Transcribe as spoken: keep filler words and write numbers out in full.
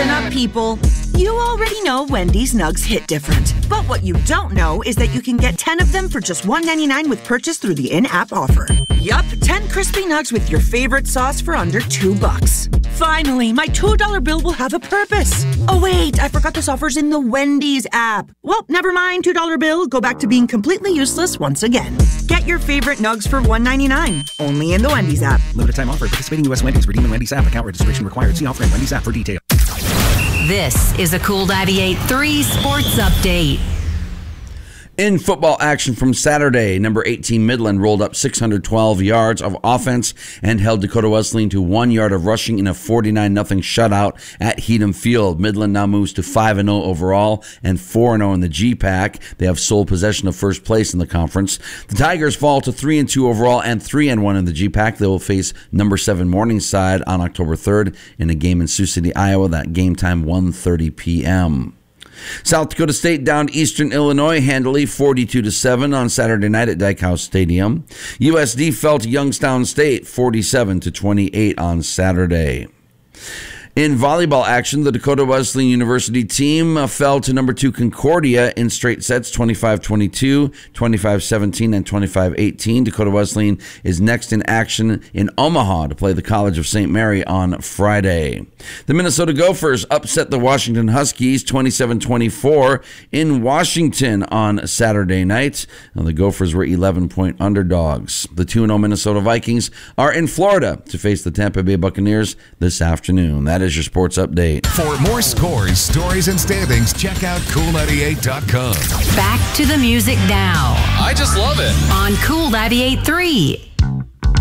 Listen up, people. You already know Wendy's Nugs hit different. But what you don't know is that you can get ten of them for just one ninety-nine with purchase through the in-app offer. Yup, ten crispy nugs with your favorite sauce for under two bucks. Finally, my two dollar bill will have a purpose. Oh wait, I forgot this offer's in the Wendy's app. Well, never mind, two dollar bill. Go back to being completely useless once again. Get your favorite nugs for one ninety-nine. Only in the Wendy's app. Limited time offer. Participating U S Wendy's. Redeem in Wendy's app. Account registration required. See offer in Wendy's app for details. This is a Cool ninety-eight point three Sports Update. In football action from Saturday, number eighteen Midland rolled up six hundred twelve yards of offense and held Dakota Wesleyan to one yard of rushing in a forty-nine nothing shutout at Heatham Field. Midland now moves to five and oh overall and four and oh in the G PAC. They have sole possession of first place in the conference. The Tigers fall to three and two overall and three and one in the G PAC. They will face number seven Morningside on October third in a game in Sioux City, Iowa. That game time one thirty p.m. South Dakota State downed Eastern Illinois handily forty-two to seven on Saturday night at Dyke House Stadium. U S D fell to Youngstown State forty-seven to twenty-eight on Saturday. In volleyball action, the Dakota Wesleyan University team uh, fell to number two Concordia in straight sets, twenty-five twenty-two, twenty-five seventeen, and twenty-five eighteen. Dakota Wesleyan is next in action in Omaha to play the College of Saint Mary on Friday. The Minnesota Gophers upset the Washington Huskies twenty-seven twenty-four in Washington on Saturday night. Now, the Gophers were eleven-point underdogs. The two and oh Minnesota Vikings are in Florida to face the Tampa Bay Buccaneers this afternoon. That is your sports update. For more scores, stories, and standings, check out cool ninety-eight dot com. Back to the music now I just love it. on Cool ninety-eight point three.